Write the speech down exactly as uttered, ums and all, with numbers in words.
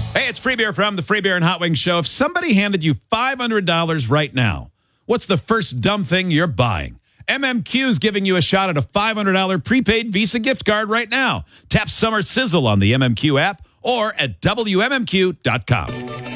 Hey, it's Free Beer from the Free Beer and Hot Wings Show. If somebody handed you five hundred dollars right now, what's the first dumb thing you're buying? M M Q is giving you a shot at a five hundred dollars prepaid Visa gift card right now. Tap Summer Sizzle on the M M Q app or at W M M Q dot com.